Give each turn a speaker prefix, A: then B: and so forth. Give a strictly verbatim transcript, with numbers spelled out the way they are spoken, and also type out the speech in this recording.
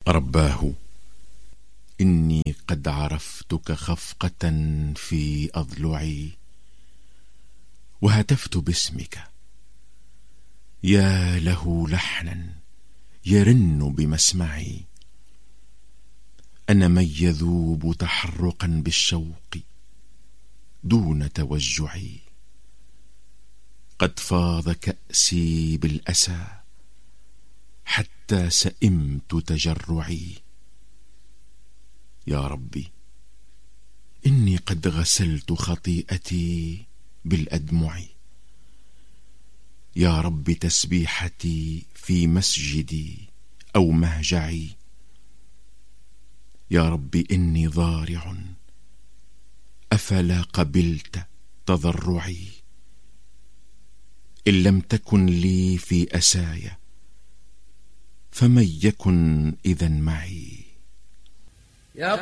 A: رباه، إني قد عرفتك خفقة في أضلعي، وهتفت باسمك يا له لحنا يرن بمسمعي. أنا من يذوب تحرقا بالشوق دون توجعي، قد فاض كأسي بالأسى حتى سئمت تجرعي. يا ربي، إني قد غسلت خطيئتي بالأدمع. يا رب، تسبيحتي في مسجدي أو مهجعي. يا رب، إني ضارع أفلا قبلت تضرعي. إن لم تكن لي في أسايا فمن يكن إذا معي.